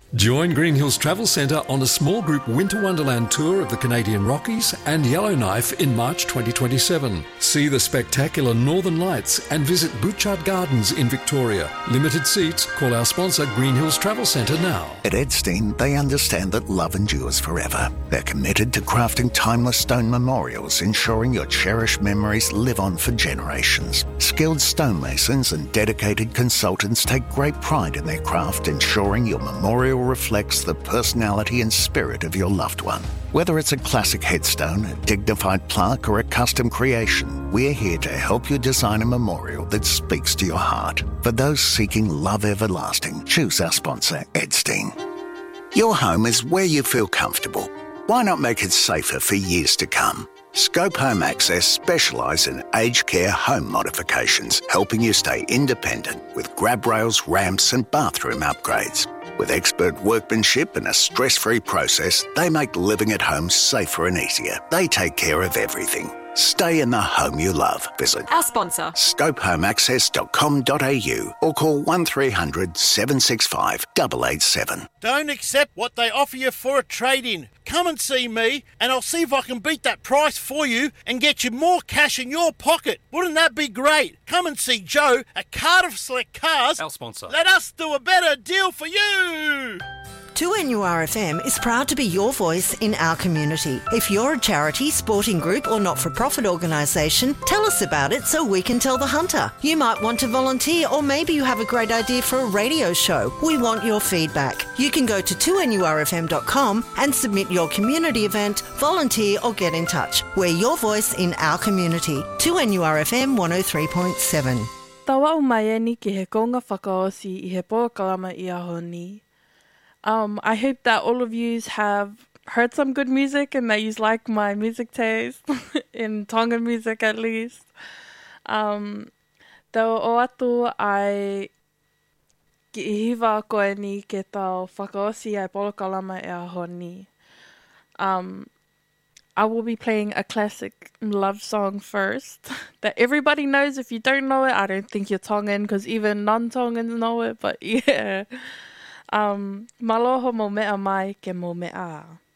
Join Green Hills Travel Centre on a small group Winter Wonderland tour of the Canadian Rockies and Yellowknife in March 2027. See the spectacular Northern Lights and visit Butchart Gardens in Victoria. Limited seats. Call our sponsor Green Hills Travel Centre now. At Edstein, they understand that love endures forever. They're committed to crafting timeless stone memorials, ensuring your cherished memories live on for generations. Skilled stonemasons and dedicated consultants take great pride in their craft, ensuring your memorial reflects the personality and spirit of your loved one. Whether it's a classic headstone, a dignified plaque, or a custom creation, we're here to help you design a memorial that speaks to your heart. For those seeking love everlasting, choose our sponsor, Edstein. Your home is where you feel comfortable. Why not make it safer for years to come? Scope Home Access specialise in aged care home modifications, helping you stay independent with grab rails, ramps and bathroom upgrades. With expert workmanship and a stress-free process, they make living at home safer and easier. They take care of everything. Stay in the home you love. Visit our sponsor, scopehomeaccess.com.au or call 1300 765 887. Don't accept what they offer you for a trade-in. Come and see me and I'll see if I can beat that price for you and get you more cash in your pocket. Wouldn't that be great? Come and see Joe at Cardiff Select Cars. Our sponsor. Let us do a better deal for you. 2NURFM is proud to be your voice in our community. If you're a charity, sporting group or not-for-profit organisation, tell us about it so we can tell the hunter. You might want to volunteer or maybe you have a great idea for a radio show. We want your feedback. You can go to 2NURFM.com and submit your community event, volunteer or get in touch. We're your voice in our community. 2NURFM 103.7. Tawa o mai ni ki he konga whakaosi I he pōkalama I aho ni. I hope that all of you have heard some good music and that you like my music taste, in Tongan music at least. Tau o atu ai ki hiwa koe ni ke tau whakaosi ai polokalama e aho ni. I will be playing a classic love song first that everybody knows. If you don't know it, I don't think you're Tongan because even non-Tongans know it, but yeah. Maloho mo mea mai ke mo mea.